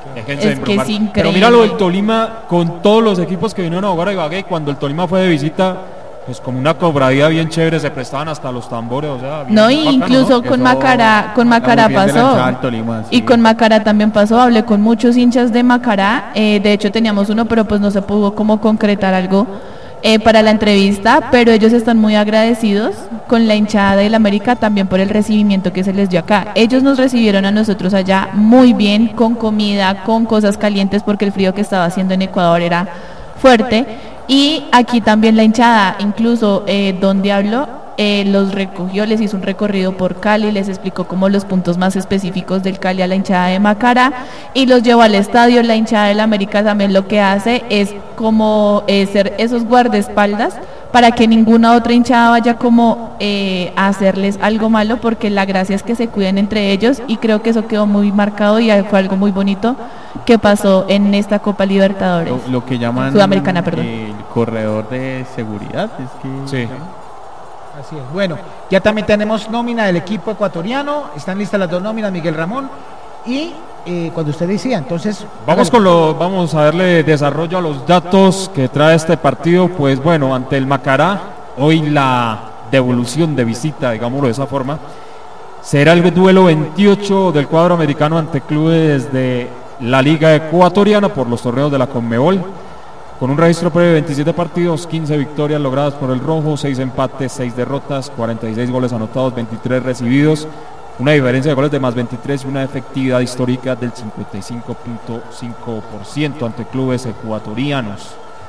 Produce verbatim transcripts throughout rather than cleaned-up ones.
Es que es increíble. Pero mira lo del Tolima, con todos los equipos que vinieron a jugar a Ibagué, cuando el Tolima fue de visita, pues como una cobradía bien chévere, se prestaban hasta los tambores, o sea, no, y bacano, incluso ¿no? con Macará, con Macará pasó, Tolima, sí. Y con Macará también pasó, hablé con muchos hinchas de Macará, eh, de hecho teníamos uno, pero pues no se pudo como concretar algo eh, para la entrevista, pero ellos están muy agradecidos con la hinchada del América también por el recibimiento que se les dio acá. Ellos nos recibieron a nosotros allá muy bien, con comida, con cosas calientes, porque el frío que estaba haciendo en Ecuador era fuerte. Y aquí también la hinchada, incluso eh, Don Diablo eh, los recogió, les hizo un recorrido por Cali, les explicó como los puntos más específicos del Cali a la hinchada de Macará y los llevó al estadio. La hinchada del América también lo que hace es como eh, ser esos guardaespaldas para que ninguna otra hinchada vaya como eh, a hacerles algo malo, porque la gracia es que se cuiden entre ellos, y creo que eso quedó muy marcado y fue algo muy bonito que pasó en esta Copa Libertadores. Lo, lo que llaman Sudamericana, perdón. El corredor de seguridad, es que... Sí. Así es. Bueno, ya también tenemos nómina del equipo ecuatoriano, están listas las dos nóminas, Miguel Ramón, y eh, cuando usted decía, entonces... Vamos con lo, vamos a darle desarrollo a los datos que trae este partido. Pues bueno, ante el Macará, hoy la devolución de visita, digámoslo de esa forma, será el duelo veintiocho del cuadro americano ante clubes de la Liga Ecuatoriana por los torneos de la Conmebol, con un registro previo de veintisiete partidos, quince victorias logradas por el rojo, seis empates, seis derrotas, cuarenta y seis goles anotados, veintitrés recibidos, una diferencia de goles de más veintitrés y una efectividad histórica del cincuenta y cinco punto cinco por ciento ante clubes ecuatorianos.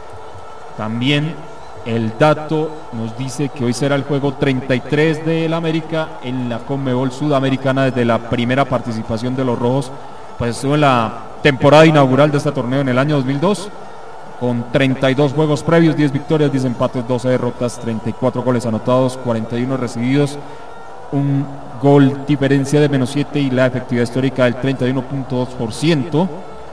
También el dato nos dice que hoy será el juego treinta y tres del América en la Conmebol Sudamericana desde la primera participación de los rojos, pues estuvo en la temporada inaugural de este torneo en el año dos mil dos, con treinta y dos juegos previos, diez victorias, diez empates, doce derrotas, treinta y cuatro goles anotados, cuarenta y uno recibidos, un gol diferencia de menos siete y la efectividad histórica del treinta y uno punto dos por ciento.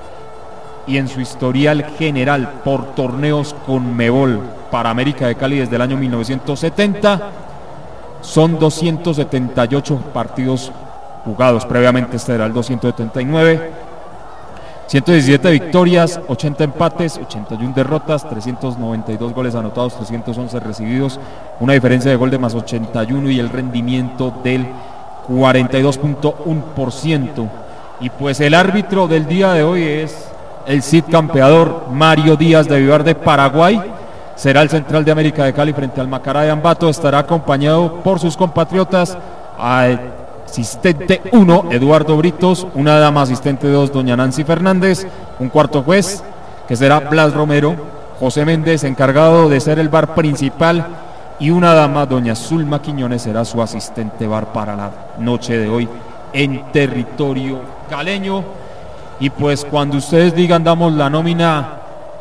Y en su historial general por torneos Conmebol para América de Cali desde el año mil novecientos setenta son doscientos setenta y ocho partidos jugados. Previamente este era el doscientos setenta y nueve, ciento diecisiete victorias, ochenta empates, ochenta y una derrotas, trescientos noventa y dos goles anotados, trescientos once recibidos, una diferencia de gol de más ochenta y uno y el rendimiento del cuarenta y dos punto uno por ciento. Y pues el árbitro del día de hoy es el Cid campeador Mario Díaz de Vivar de Paraguay. Será el central de América de Cali frente al Macará de Ambato. Estará acompañado por sus compatriotas, asistente uno, Eduardo Britos, una dama asistente dos, doña Nancy Fernández, un cuarto juez, que será Blas Romero, José Méndez, encargado de ser el bar principal, y una dama, doña Zulma Quiñones, será su asistente bar para la noche de hoy en territorio caleño. Y pues cuando ustedes digan, damos la nómina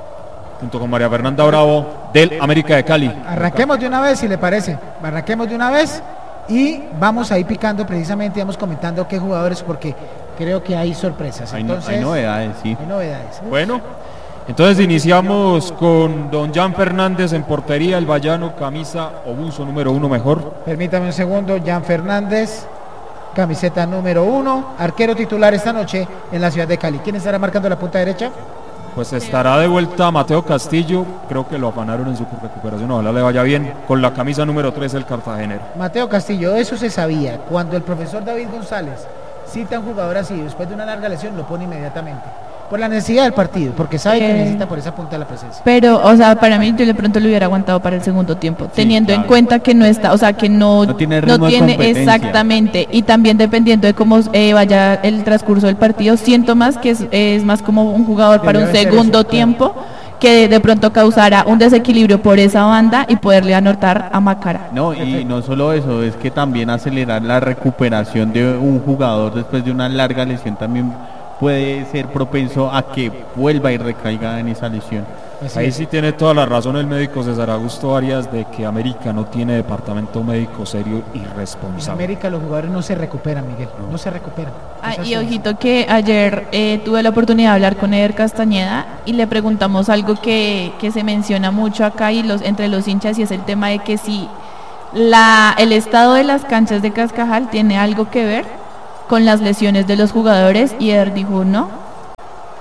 junto con María Fernanda Bravo del América de Cali. Arranquemos de una vez, si le parece. Arranquemos de una vez y vamos a ir picando precisamente, vamos comentando qué jugadores, porque creo que hay sorpresas. Hay, entonces, no, hay novedades, sí. Hay novedades. Bueno, entonces iniciamos con don Jan Fernández en portería, el vallano, camisa o buzo número uno mejor. Permítame un segundo, Jan Fernández, camiseta número uno, arquero titular esta noche en la ciudad de Cali. ¿Quién estará marcando la punta derecha? Pues estará de vuelta Mateo Castillo, creo que lo afanaron en su recuperación, ojalá le vaya bien, con la camisa número tres el cartagenero. Mateo Castillo, eso se sabía, cuando el profesor David González cita a un jugador así, después de una larga lesión lo pone inmediatamente, por la necesidad del partido, porque sabe eh, que necesita por esa punta la presencia. Pero, o sea, para mí yo de pronto lo hubiera aguantado para el segundo tiempo, sí, teniendo claro. en cuenta que no está, o sea, que no, no tiene, ritmo no tiene exactamente, y también dependiendo de cómo eh, vaya el transcurso del partido, siento más que es, es más como un jugador para un segundo eso, tiempo, claro. que de pronto causara un desequilibrio por esa banda y poderle anotar a Macará. No, y no solo eso, es que también acelerar la recuperación de un jugador después de una larga lesión también puede ser propenso a que vuelva y recaiga en esa lesión. Así Ahí es. Sí tiene toda la razón el médico César Augusto Arias de que América no tiene departamento médico serio y responsable. En América los jugadores no se recuperan, Miguel, no, no se recuperan. Ah, y ojito que ayer eh, tuve la oportunidad de hablar con Eder Castañeda y le preguntamos algo que, que se menciona mucho acá y los, entre los hinchas, y es el tema de que si la, el estado de las canchas de Cascajal tiene algo que ver con las lesiones de los jugadores, y Eder dijo no,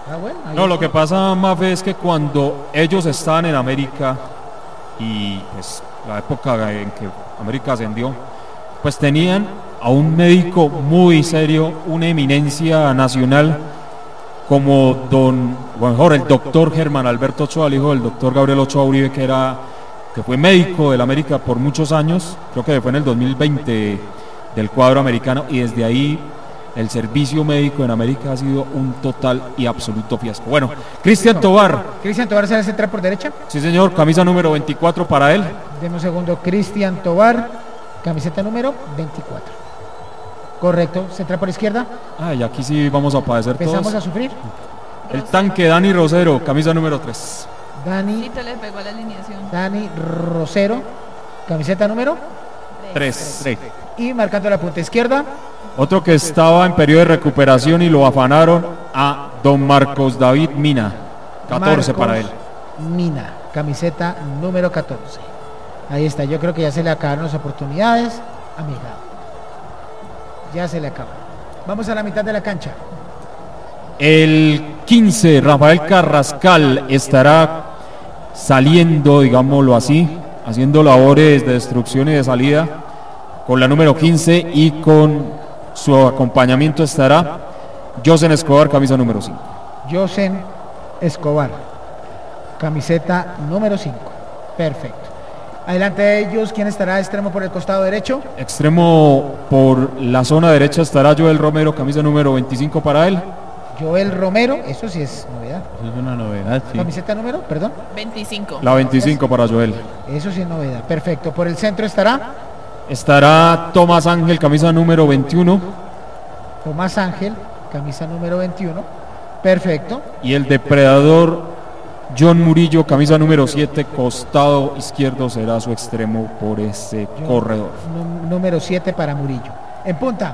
Ah, bueno, no, lo que pasa, Mafe, es que cuando ellos estaban en América y pues la época en que América ascendió, pues tenían a un médico muy serio, una eminencia nacional como don, o mejor, el doctor Germán Alberto Ochoa, el hijo del doctor Gabriel Ochoa Uribe, que era, que fue médico del América por muchos años, creo que fue en el dos mil veinte del cuadro americano, y desde ahí el servicio médico en América ha sido un total y absoluto fiasco. Bueno, Cristian Tobar. Cristian Tobar será el central por derecha. Sí, señor, camisa número veinticuatro para él. Deme un segundo, Cristian Tobar, camiseta número veinticuatro. Correcto, central por izquierda. Ah, y aquí sí vamos a padecer todos. Empezamos a sufrir. El tanque Dani Rosero, camisa número tres. Dani. Sí, te le pegó a la alineación. Dani Rosero, camiseta número tres. Y marcando la punta izquierda. Otro que estaba en periodo de recuperación y lo afanaron a don Marcos David Mina, catorce para él. Mina, camiseta número catorce. Ahí está, yo creo que ya se le acabaron las oportunidades, amiga. Ya se le acabó. Vamos a la mitad de la cancha. El quince, Rafael Carrascal, estará saliendo, digámoslo así, haciendo labores de destrucción y de salida con la número quince, y con su acompañamiento estará Josen Escobar, camisa número cinco. Josen Escobar, camiseta número cinco. Perfecto. Adelante de ellos, ¿quién estará extremo por el costado derecho? Extremo por la zona derecha estará Joel Romero, camisa número veinticinco para él. Joel Romero, eso sí es novedad. Eso es una novedad, sí. Camiseta número, perdón. veinticinco. La veinticinco para Joel. Eso sí es novedad. Perfecto. Por el centro estará Estará Tomás Ángel, camisa número veintiuno. Tomás Ángel, camisa número veintiuno. Perfecto. Y el depredador John Murillo, camisa número siete, costado izquierdo, será su extremo por ese John, corredor. Número siete para Murillo. En punta,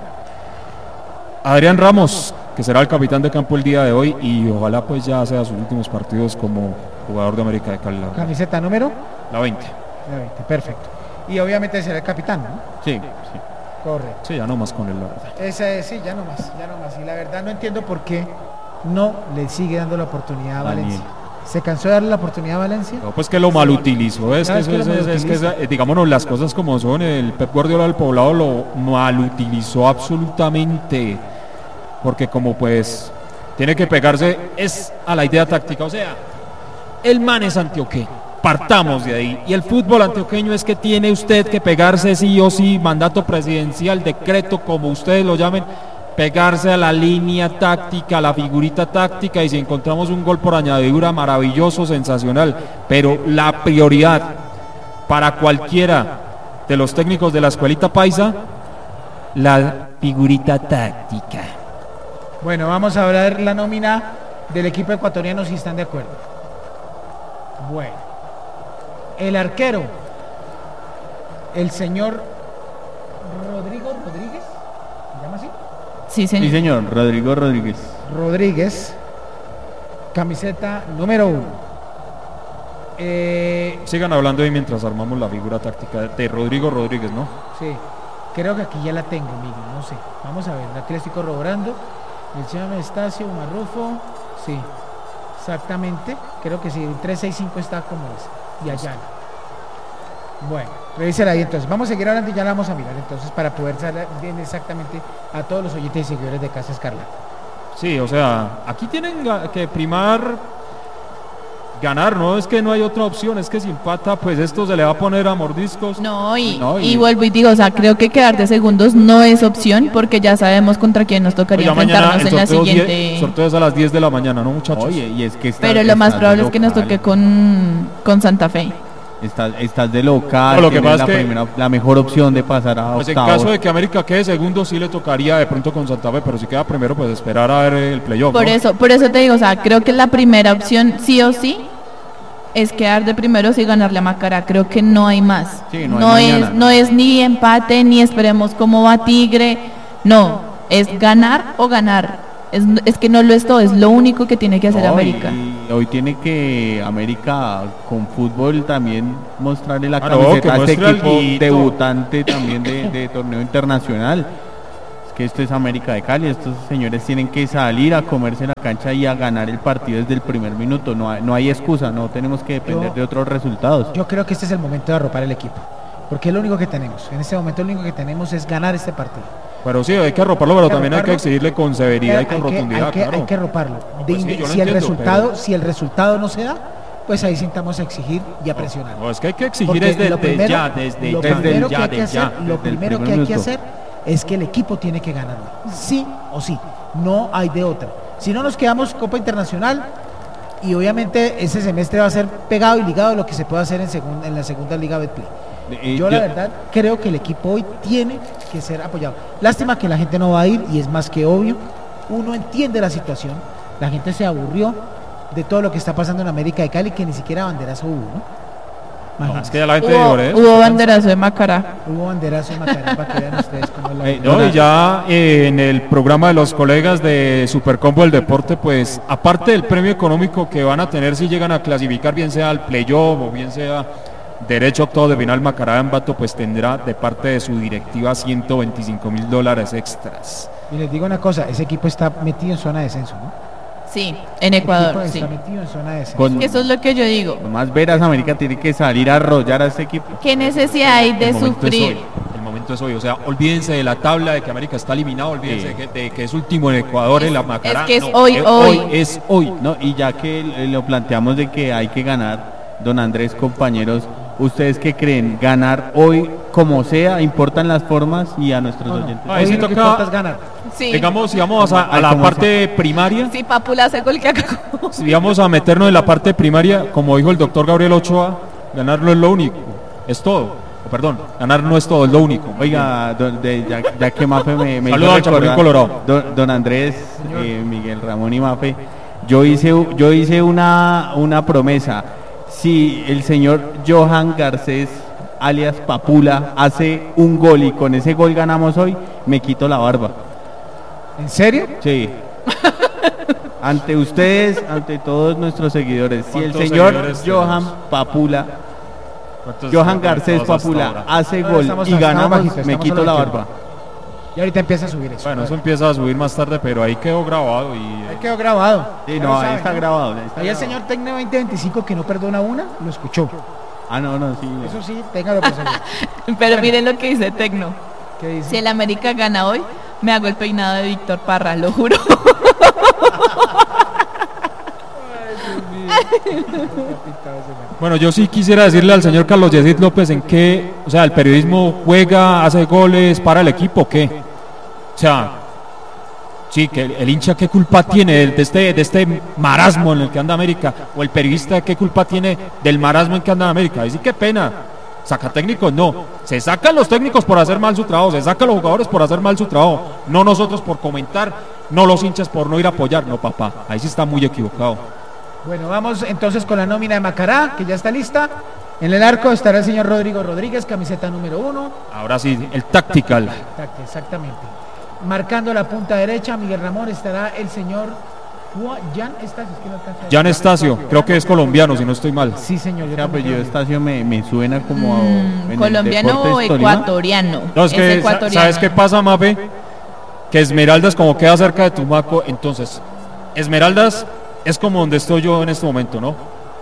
Adrián Ramos, que será el capitán de campo el día de hoy, y ojalá pues ya sea sus últimos partidos como jugador de América de Cali. Camiseta número la veinte. La veinte, perfecto. Y obviamente será el capitán, ¿no? Sí, sí. Correcto. Sí, ya no más con él, la verdad. Ese, sí, ya no más, ya no más. Y la verdad no entiendo por qué no le sigue dando la oportunidad a Daniel. Valencia. ¿Se cansó de darle la oportunidad a Valencia? No, pues que lo malutilizó. Es que, eso, es, es, es que es, digámonos las cosas como son. El Pep Guardiola del Poblado lo malutilizó absolutamente. Porque como pues tiene que pegarse es a la idea táctica. O sea, el man es antioqueño. Partamos de ahí. Y el fútbol antioqueño es que tiene usted que pegarse sí o sí, mandato presidencial, decreto, como ustedes lo llamen, pegarse a la línea táctica, a la figurita táctica, y si encontramos un gol por añadidura, maravilloso, sensacional. Pero la prioridad para cualquiera de los técnicos de la escuelita paisa, la figurita táctica. Bueno, vamos a ver la nómina del equipo ecuatoriano si están de acuerdo. Bueno. El arquero, el señor Rodrigo Rodríguez, ¿se llama así? Sí, señor. Sí, señor, Rodrigo Rodríguez. Rodríguez, camiseta número uno. Eh, Sigan hablando ahí mientras armamos la figura táctica de Rodrigo Rodríguez, ¿no? Sí, creo que aquí ya la tengo, Miguel, no sé. Vamos a ver, aquí le estoy corroborando. El señor Estacio Marrufo, sí, exactamente, creo que sí, el tres seis cinco está como es. Y allá. Bueno, revísela ahí entonces. Vamos a seguir hablando y ya la vamos a mirar entonces para poder saber bien exactamente a todos los oyentes y seguidores de Casa Escarlata. Sí, o sea, aquí tienen que primar ganar, no es que no hay otra opción, es que si empata, pues esto se le va a poner a mordiscos. No, y, no, y... y vuelvo y digo, o sea, creo que quedar de segundos no es opción porque ya sabemos contra quién nos tocaría Oye, enfrentarnos en la siguiente. diez, sorteo es a las diez de la mañana, ¿no, muchachos? Oye, y es que está, pero lo más probable es que nos toque con, con Santa Fe. Estás, estás de local, no, lo que pasa la, es que, primera, la mejor opción de pasar a pues octavos. En caso de que América quede segundo, sí le tocaría de pronto con Santa Fe, pero si queda primero, pues esperar a ver el playoff. Por ¿no? eso, por eso te digo, o sea, creo que la primera opción sí o sí es quedar de primeros y ganarle a Macará. Creo que no hay más. Sí, no, no hay es, no es ni empate, ni esperemos cómo va Tigre. No, es ganar o ganar. Es, es que no lo es todo, es lo único que tiene que hacer no, América. Y hoy tiene que América con fútbol también mostrarle la ah, camiseta no, a este equipo debutante también de, de torneo internacional. Es que esto es América de Cali, estos señores tienen que salir a comerse la cancha y a ganar el partido desde el primer minuto, no hay, no hay excusa, no tenemos que depender yo, de otros resultados. Yo creo que este es el momento de arropar el equipo, porque es lo único que tenemos, en este momento lo único que tenemos es ganar este partido. Pero sí, hay que arroparlo, pero hay que también arroparlo. Hay que exigirle con severidad y con hay rotundidad, que, hay que, claro. Hay que arroparlo. No, pues sí, si, entiendo, el resultado, pero... si el resultado no se da, pues ahí sintamos a exigir y a presionar. No, no, es que hay que exigir desde, lo primero, desde ya, desde lo ya, primero desde ya, que hay que desde hacer, ya, lo primero que hay que hacer es que el equipo tiene que ganar, sí o sí, no hay de otra. Si no nos quedamos Copa Internacional y obviamente ese semestre va a ser pegado y ligado a lo que se puede hacer en, segun, en la segunda Liga Betplay. Eh, yo la yo... verdad creo que el equipo hoy tiene que ser apoyado. Lástima que la gente no va a ir y es más que obvio, uno entiende la situación, la gente se aburrió de todo lo que está pasando en América de Cali, que ni siquiera banderazo hubo, ¿no? No, es que ya la gente hubo, de hubo banderazo de Macará. Hubo banderazo de Macará para que vean ustedes cómo es la eh, no, y ya eh, en el programa de los colegas de Supercombo del Deporte, pues aparte del premio económico que van a tener si llegan a clasificar, bien sea al playoff o bien sea derecho a octavos de final, Macará Ambato pues tendrá de parte de su directiva ciento veinticinco mil dólares extras. Y les digo una cosa, ese equipo está metido en zona de descenso, ¿no? Sí, en Ecuador, sí. Está metido en zona de descenso. Con, Eso es lo que yo digo. Más veras, América tiene que salir a arrollar a este equipo. ¿Qué necesidad hay de el sufrir? El momento es hoy, o sea, olvídense de la tabla de que América está eliminado, olvídense sí. de, que, de que es último en Ecuador, es, en la Macará. Es que es no, hoy, es, hoy. hoy. Es hoy. No, y ya que lo planteamos de que hay que ganar, don Andrés, compañeros, ¿ustedes qué creen? ¿Ganar hoy como sea? ¿Importan las formas? Y a nuestros no, no. oyentes. Ahí sí toca ganar. Sí. Digamos, si vamos a, a la parte primaria. Sí, Papula hace gol que acá. Si vamos a meternos en la parte primaria, como dijo el doctor Gabriel Ochoa, ganar no es lo único, es todo. O perdón, ganar no es todo, es lo único. Oiga, don, de, ya, ya que Mafe me, me Saludos al Chapulín Colorado. Don, don Andrés, eh, Miguel Ramón y Mafe, yo hice, yo hice una, una promesa. Si el señor Johan Garcés, alias Papula, hace un gol y con ese gol ganamos hoy, me quito la barba. ¿En serio? Sí. Ante ustedes, ante todos nuestros seguidores, si el señor Johan tenemos? Papula, Johan Garcés Papula hace gol estamos, y ganamos, bajito, me quito la barba. Y ahorita empieza a subir eso. Bueno, eso empieza a subir más tarde, pero ahí quedó grabado. y Ahí quedó grabado. Sí, no, ahí está grabado. Ahí, está ahí grabado. El señor Tecno veinte veinticinco que no perdona una, lo escuchó. Ah, no, no, sí. Eso sí, téngalo presente. Pero bueno, miren lo que dice Tecno. ¿Qué dice? Si el América gana hoy, me hago el peinado de Víctor Parra, lo juro. Bueno, yo sí quisiera decirle al señor Carlos Yesid López en qué, o sea, el periodismo juega, hace goles para el equipo, ¿o qué? O sea, sí, que el, el hincha qué culpa tiene de este, de este marasmo en el que anda América, o el periodista qué culpa tiene del marasmo en que anda América. Ahí sí, qué pena. Saca técnicos, no. Se sacan los técnicos por hacer mal su trabajo, se sacan los jugadores por hacer mal su trabajo, no nosotros por comentar, no los hinchas por no ir a apoyar, no, papá. Ahí sí está muy equivocado. Bueno, vamos entonces con la nómina de Macará, que ya está lista. En el arco estará el señor Rodrigo Rodríguez, camiseta número uno. Ahora sí, el tactical. Exactamente. Marcando la punta derecha, Miguel Ramón, estará el señor Jan Estacio. Es que no Jan Estacio, creo que es colombiano, si no estoy mal. Sí, señor. El apellido Estacio me, me suena como mm, a, colombiano o ecuatoriano. No, es que, es ecuatoriano. ¿Sabes qué pasa, Mafe? Que Esmeraldas como queda cerca de Tumaco, entonces Esmeraldas es como donde estoy yo en este momento, ¿no?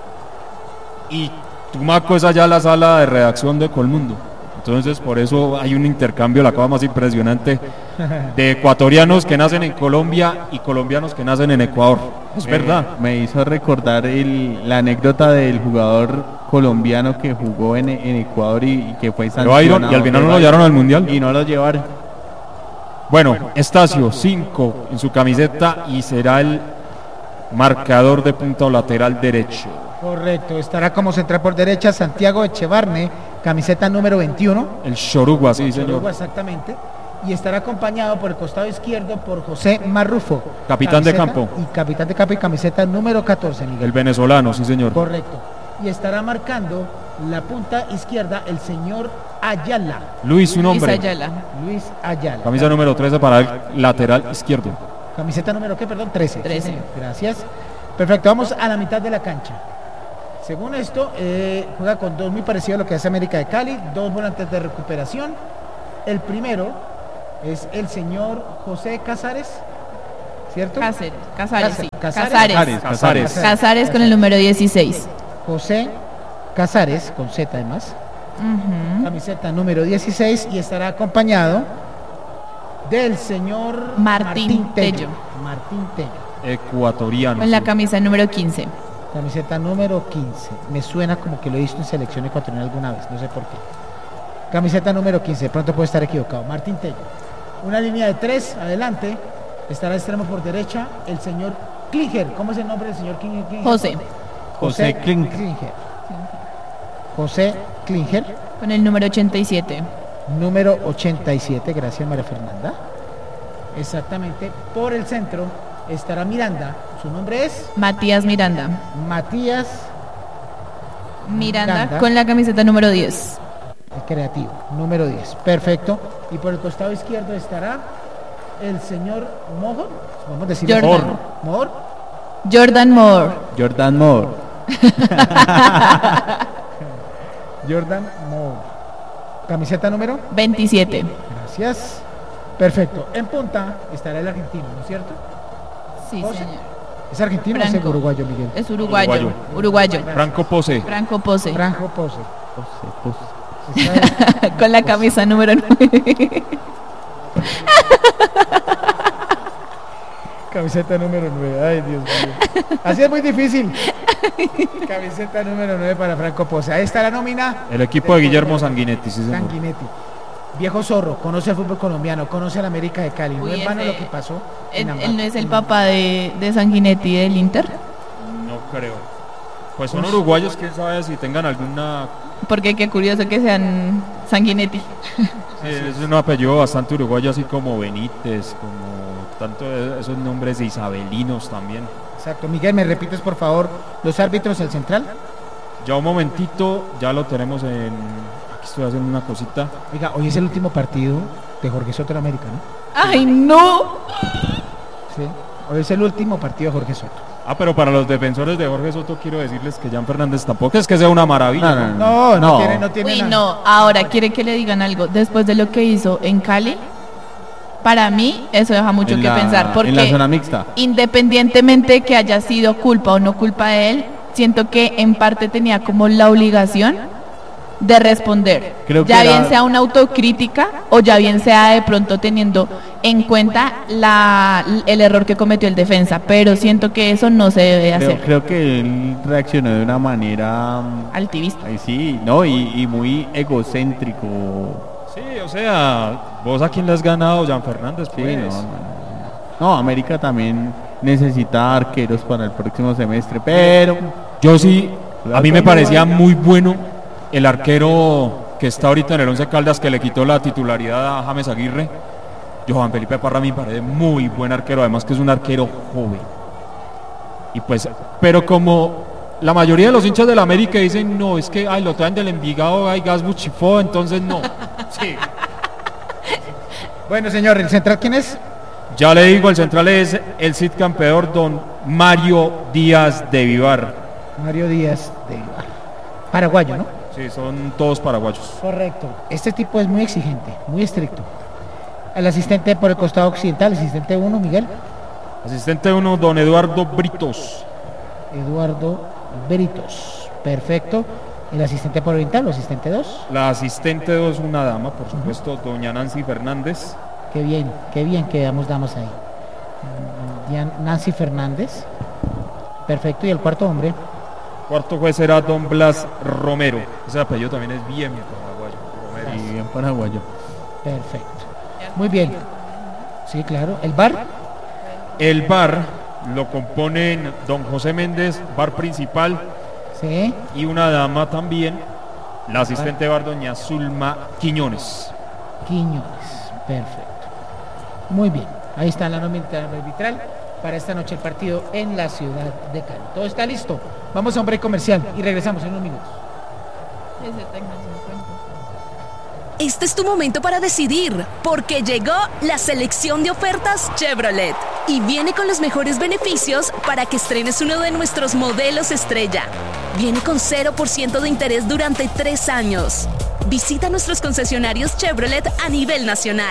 Y Tumaco es allá la sala de redacción de Colmundo. Entonces, por eso hay un intercambio, la cosa más impresionante, de ecuatorianos que nacen en Colombia y colombianos que nacen en Ecuador. Es me, verdad. Me hizo recordar el, la anécdota del jugador colombiano que jugó en, en Ecuador y, y que fue sancionado. Y al final no lo llevaron al Mundial. Y no lo llevaron. Bueno, Estacio, cinco en su camiseta y será el marcador de punta o lateral derecho. Correcto, estará como central por derecha Santiago Echevarne, camiseta número veintiuno. El Chorugua, sí, señor. Chorugua, exactamente. Y estará acompañado por el costado izquierdo por José Marrufo, capitán camiseta, de campo. Y capitán de campo y camiseta número catorce, Miguel. El venezolano, sí, señor. Correcto. Y estará marcando la punta izquierda el señor Ayala. Luis, su nombre. Luis Ayala. Luis Ayala. Camisa número trece para el lateral izquierdo. Camiseta número, ¿qué? Perdón, trece. trece. Sí, gracias. Perfecto, vamos a la mitad de la cancha. Según esto, eh, juega con dos muy parecidos a lo que hace América de Cali, dos volantes de recuperación. El primero es el señor José Casares, ¿cierto? Cáceres, Casares, sí. Casares. Casares. Casares. Casares con el número dieciséis. José Casares, con Z además. Ujú. Camiseta número dieciséis y estará acompañado del señor Martín Tello. Martín Tello. Ecuatoriano. Con la sí. camisa número quince. Camiseta número quince. Me suena como que lo he visto en selección ecuatoriana alguna vez, no sé por qué. Camiseta número quince, pronto puede estar equivocado. Martín Tello. Una línea de tres, adelante. Estará extremo por derecha el señor Klinger. ¿Cómo es el nombre del señor Klinger? José. José Klinger. Klinger. José Klinger. Con el número ochenta y siete. Número ochenta y siete, gracias María Fernanda. Exactamente, por el centro estará Miranda. Su nombre es Matías Miranda. Matías Miranda, Miranda. con la camiseta número diez. el creativo, número diez. Perfecto. Y por el costado izquierdo estará el señor Moore. Vamos a decir Jordan. Moore. Jordan Moore. Jordan Moore. Jordan Moore. Camiseta número veintisiete. Gracias. Perfecto. En punta estará el argentino, ¿no es cierto? Sí, José. señor. ¿Es argentino o es Franco. uruguayo, Miguel? Es uruguayo. Uruguayo. Uruguayo. Franco Pose. Franco Pose. Franco Pose. José, José. Está- Con la camisa número nueve. Camiseta número nueve. Ay, Dios mío. Así es muy difícil. Camiseta número nueve para Franco Pose. Ahí está la nómina. El equipo de Guillermo Sanguinetti, sí, señor. Sanguinetti. Viejo zorro, conoce el fútbol colombiano, conoce la América de Cali. No Uy, es vano ese- lo que pasó. Él, en Ambato. él no es el papá de, de Sanguinetti del Inter. No creo. Pues son uruguayos, quién sabe si tengan alguna... Porque qué curioso que sean Sanguinetti. Sí, es un apellido bastante uruguayo, así como Benítez, como tanto de esos nombres de isabelinos también. Exacto. Miguel, ¿me repites por favor los árbitros del central? Ya un momentito, ya lo tenemos en... Aquí estoy haciendo una cosita. Oiga, hoy es el último partido de Jorge Soto en América, ¿no? ¡Ay, no! Sí. Hoy es el último partido de Jorge Soto. Ah, pero para los defensores de Jorge Soto quiero decirles que Jan Fernández tampoco es que sea una maravilla. No, no, ¿no? No, no, No. tiene, no tiene Uy, nada. no. Ahora, ¿quiere que le digan algo? Después de lo que hizo en Cali, para mí eso deja mucho En que la- pensar. Porque en la zona mixta. independientemente que haya sido culpa o no culpa de él, siento que en parte tenía como la obligación de responder, Creo que ya era- bien sea una autocrítica o ya bien sea de pronto teniendo en cuenta la, el error que cometió el defensa, pero siento que eso no se debe Creo, hacer. creo que él reaccionó de una manera, mm, Altivista. ay, sí, no, y, y muy egocéntrico. Sí, o sea, vos a quién le has ganado, Jan Fernández, Sí, pues. no, no, no. No, América también necesita arqueros para el próximo semestre, pero Yo sí, a mí me parecía muy bueno el arquero que está ahorita en el Once Caldas, que le quitó la titularidad a James Aguirre. Johan Felipe Parra me parece muy buen arquero, además que es un arquero joven. Y pues, pero como la mayoría de los hinchas del América dicen, no, es que ay, lo traen del Envigado, hay gas Buchifó, entonces no. Sí. Bueno, señor, ¿el central quién es? Ya le digo, el central es el Cid campeón, don Mario Díaz de Vivar. Mario Díaz de Ibar. Paraguayo, ¿no? Sí, son todos paraguayos. Correcto. Este tipo es muy exigente, muy estricto. El asistente por el costado occidental, asistente uno, Miguel. Asistente uno, don Eduardo Britos. Eduardo Beritos. Perfecto. El asistente por oriental, o asistente dos. La asistente dos, una dama, por supuesto, doña Nancy Fernández. Qué bien, qué bien que damos damas ahí. Mm, Dian- Nancy Fernández. Perfecto. Y el cuarto hombre. Cuarto juez será don Blas Romero. Ese apellido también es bien paraguayo. Romero. y bien paraguayo. Perfecto. Muy bien. Sí, claro. El bar. El bar lo componen don José Méndez, bar principal, Sí. y una dama también, la asistente bar doña Zulma Quiñones. Quiñones. Perfecto. Muy bien. Ahí está la nómina arbitral para esta noche el partido en la ciudad de Cali. Todo está listo. Vamos a un break comercial y regresamos en unos minutos. Este es tu momento para decidir, porque llegó la selección de ofertas Chevrolet y viene con los mejores beneficios para que estrenes uno de nuestros modelos estrella. Viene con cero por ciento de interés durante tres años. Visita nuestros concesionarios Chevrolet a nivel nacional.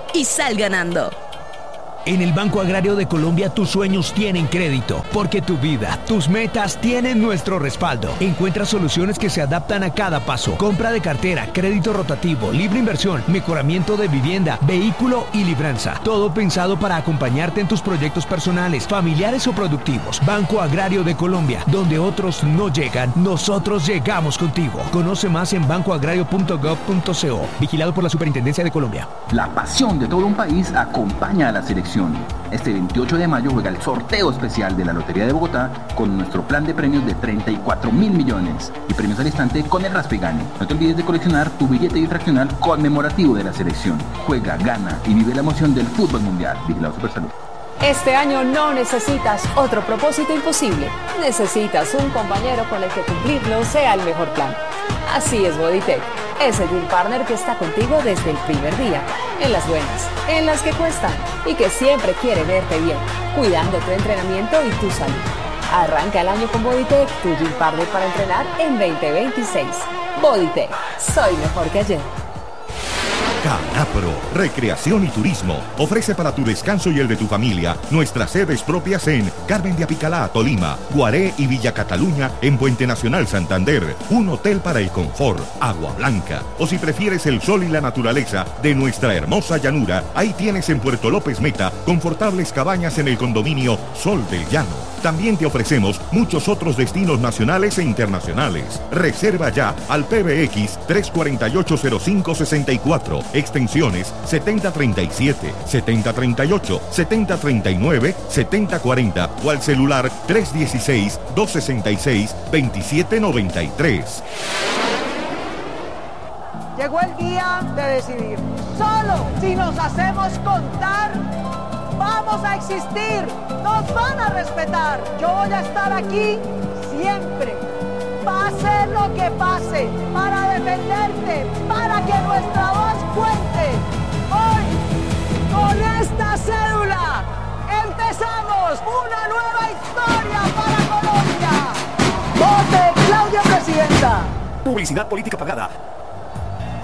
y sal ganando. En el Banco Agrario de Colombia tus sueños tienen crédito, porque tu vida, tus metas tienen nuestro respaldo. Encuentra soluciones que se adaptan a cada paso. Compra de cartera, crédito rotativo, libre inversión, mejoramiento de vivienda, vehículo y libranza. Todo pensado para acompañarte en tus proyectos personales, familiares o productivos. Banco Agrario de Colombia, donde otros no llegan, nosotros llegamos contigo. Conoce más en banco agrario punto gov punto co. Vigilado por la Superintendencia de Colombia. La pasión de todo un país acompaña a la selección. Este veintiocho de mayo juega el sorteo especial de la Lotería de Bogotá con nuestro plan de premios de treinta y cuatro mil millones y premios al instante con el Raspe Gane. No te olvides de coleccionar tu billete difraccional conmemorativo de la selección. Juega, gana y vive la emoción del fútbol mundial. Vigilado Supersalud. Este año no necesitas otro propósito imposible. Necesitas un compañero con el que cumplirlo sea el mejor plan. Así es Bodytech, ese Gym Partner que está contigo desde el primer día, en las buenas, en las que cuestan y que siempre quiere verte bien, cuidando tu entrenamiento y tu salud. Arranca el año con Bodytech, tu Gym Partner para entrenar en veinte veintiséis. Bodytech, soy mejor que ayer. Canapro, Recreación y Turismo, ofrece para tu descanso y el de tu familia nuestras sedes propias en Carmen de Apicalá, Tolima, Guaré y Villa Cataluña en Puente Nacional Santander, un hotel para el confort, Agua Blanca, o si prefieres el sol y la naturaleza de nuestra hermosa llanura, ahí tienes en Puerto López Meta confortables cabañas en el condominio Sol del Llano. También te ofrecemos muchos otros destinos nacionales e internacionales. Reserva ya al P B X tres cuatro ocho cero cinco seis cuatro, extensiones setenta treinta y siete, setenta treinta y ocho, setenta treinta y nueve, setenta cuarenta o al celular tres uno seis, dos seis seis, dos siete nueve tres. Llegó el día de decidir. Solo si nos hacemos contar, vamos a existir, nos van a respetar. Yo voy a estar aquí siempre, pase lo que pase, para defenderte, para que nuestra voz cuente. Hoy, con esta cédula, empezamos una nueva historia para Colombia. Vote Claudia Presidenta. Publicidad política pagada.